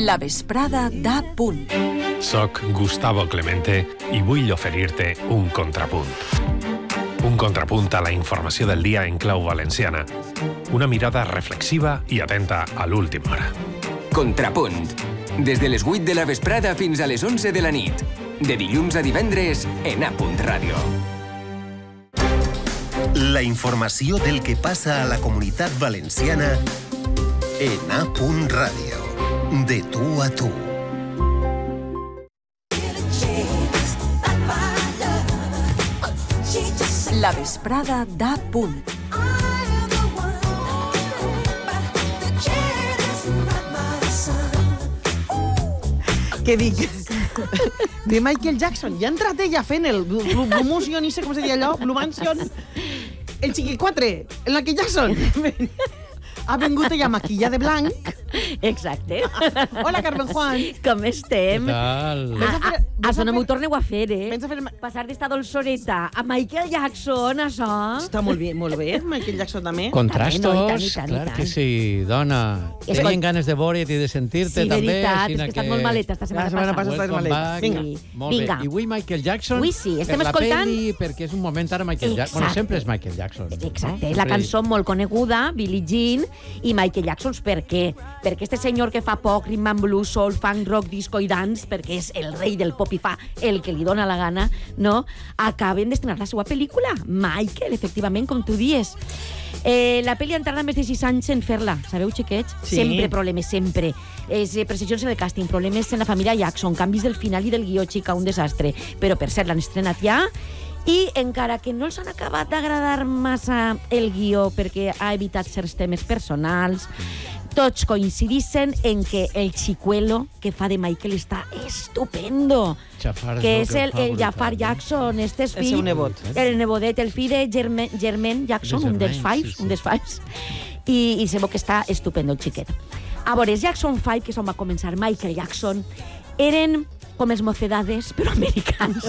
La vesprada da punt. Soc Gustavo Clemente i vull oferir-te un contrapunt. Un contrapunt a la informació del dia en clau valenciana. Una mirada reflexiva i atenta a l'última hora. Contrapunt. Des de les 8 de la vesprada fins a les 11 de la nit. De dilluns a divendres en A.Ràdio. La informació del que passa a la Comunitat Valenciana en A.Ràdio. De tu a tu. La vesprada da punt. Què dic? De Michael Jackson. Ja ha entrat ella fent el Blue Motion, no sé com se diu allò, Blue Mansion. El Chiqui 4, el Michael Jackson. Ha vingut ella maquillada de blanc. Exacte. Hola, Carmen Juan. Com estem? Què tal? Això no m'ho torneu a fer, Pensa fer... Passar d'esta dolçoreta a Michael Jackson, això. Està molt bé, Michael Jackson també. Contrastos, clar que sí, dona. Tenien ganes de veure't i de sentir-te també. Sí, veritat, és que he estat molt maleta esta setmana passada. Vinga. Molt bé. I avui Michael Jackson, avui sí, estem per la escoltant... pel·li, perquè és un moment ara Michael Jackson. Bueno, sempre és Michael Jackson. Exacte, és la cançó molt coneguda, Billie Jean, i Michael Jackson, per què? Perquè este senyor que fa pop, rhythm and blues, soul, funk, rock, disco i dance, perquè és el rei del pop i fa el que li dona la gana, no? Acaben d'estrenar la seva pel·lícula, Michael, efectivament, com tu dies. La pel·li han tardat més de 6 anys en fer-la, sabeu, xiquets? Sí. Sempre problemes, sempre. Precisions en el càsting, problemes en la família Jackson, canvis del final i del guió, xica, un desastre. Però, per cert, l'han estrenat ja, i encara que no els han acabat d'agradar massa el guió perquè ha evitat certs temes personals, tots coincidissin en que el xicuelo que fa de Michael està estupendo. Jafar que és el Jafar Jackson, este és El fill, seu nebot. el nebodet, el fill de Jermaine Jackson, un dels Fives, i se veu que està estupendo el xiquet. A veure, Jackson 5, que és on va començar Michael Jackson, eren com els mocedades, però americans.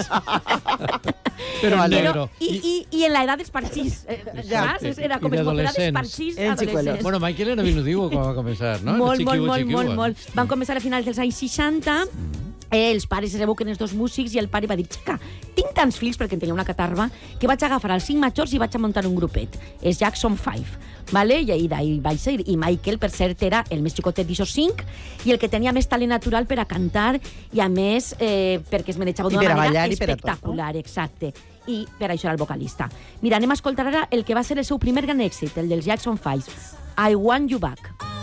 Però alegro. I en l'edat dels parxís. Era com els mocedades parxís adolescents. Bueno, Michael era vinudiu quan va començar, no? Molt. Van començar a finals dels anys 60. Els pares es rebuquen els dos músics i el pare va dir, xica, tinc tants fills, perquè en tenia una catarba, que vaig agafar els 5 majors i vaig a muntar un grupet. És Jackson 5. Vale? I d'ahir vaig ser. I Michael, per cert, era el més xicotet d'ixos 5 i el que tenia més talent natural per a cantar i, a més, perquè es manejava d'una manera espectacular. Exacte. I per això era el vocalista. Mira, anem a escoltar ara el que va ser el seu primer gran èxit, el dels Jackson 5. I Want You Back.